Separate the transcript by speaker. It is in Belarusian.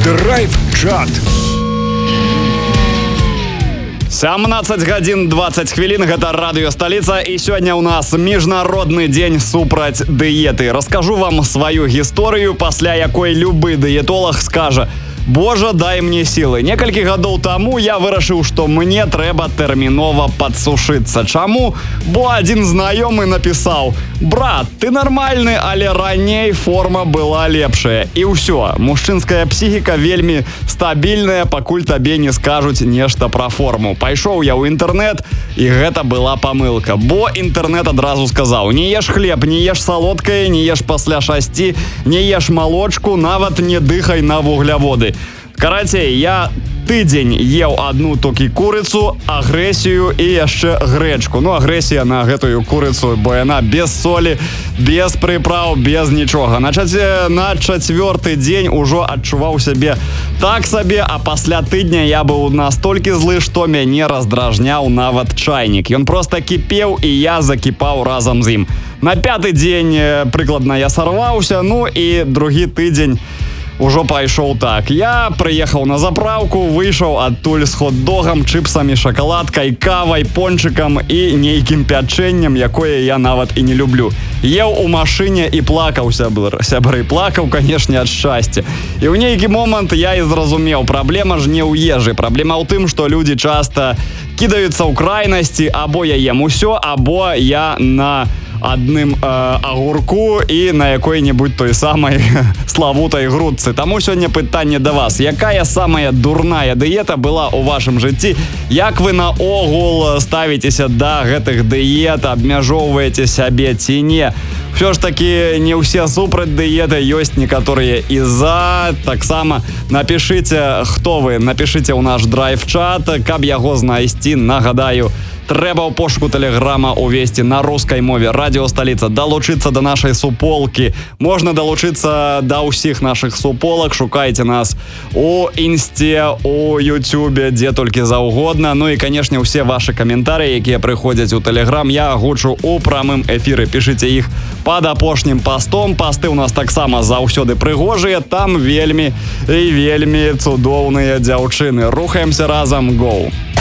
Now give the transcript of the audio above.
Speaker 1: Драйв-чат.
Speaker 2: 17 гадзін 20 хвілін, гэта радыё Сталіца, і сёння ў нас міжнародны дзень супраць дыеты. Раскажу вам сваю гісторыю, пасля якой любы дыетолог скажа: «Божа, дай мне сілы». Некалькі гадоў таму я вырашыў, што мне трэба тэрмінова падсушыцца. Чаму? Бо адзін знаёмы напісаў: «Брат, ты нармальны, але раней форма была лепшая». І ўсё, мужчынская псіхіка вельмі стабільная, пакуль табе не скажуць нешта пра форму. Пайшоў я ў інтэрнэт, і гэта была памылка. Бо інтэрнэт адразу сказаў: не еш хлеб, не еш салодкае, не еш пасля 6, не еш малочку, нават не дыхай на вугляводы. Карацей, я тыдзень еў адну толькі курыцу, агрэсію і яшчэ грэчку. Ну, агрэсія на гэтую курыцу, бо яна без солі, без прыпраў, без нічога. На чацвёрты дзень ужо адчуваў сябе так сабе, а пасля тыдня я быў настолькі злы, што мяне раздражняў нават чайнік. Ён проста кіпеў, і я закіпаў разам з ім. На 5-й дзень прыкладна я сарваўся, ну і другі тыдзень ужо пайшоў так. Я прыехаў на заправку, выйшаў адтуль з хот-догам, чыпсамі, шакаладкай, кавай, пончыкам і нейкім пячэннем, якое я нават і не люблю. Еў у машыне і плакаў, сябры, плакаў, канешне, ад шчасця. І ў нейкі момант я і зразумеў, праблема ж не ў ежы. Праблема ў тым, што людзі часта кідаюцца ў крайнасці: або я ем усё, або я на адным агурку і на якой-небудзь той самай славутай грудцы. Таму сёння пытанне да вас: якая самая дурная дыета была ў вашым жыцці? Як вы наогул ставіцеся да гэтых дыет, абмяжоўваеце сябе ці не? Всё ж такі не ўсе супраць дыеты, ёсць некаторыя і за. Таксама напішыце, хто вы, напішыце ў наш драйв-чат, каб яго знайсці. Нагадаю, трэба ў пошуку тэлеграма увесці на рускай мове радыё Сталіца, далучыцца да нашай суполкі. Можна далучыцца да ўсіх нашых суполак, шукайце нас у інсце, у ютюбе, дзе толькі заўгодна. Ну і, канешне, усе вашы каментарыі, якія прыходзяць у тэлеграм, я агучу ў прамым эфіры. Пішыце іх пад апошнім пастом. Пасты ў нас таксама заўсёды прыгожыя, там вельмі і вельмі цудоўныя дзяўчыны. Рухаемся разам, гоу!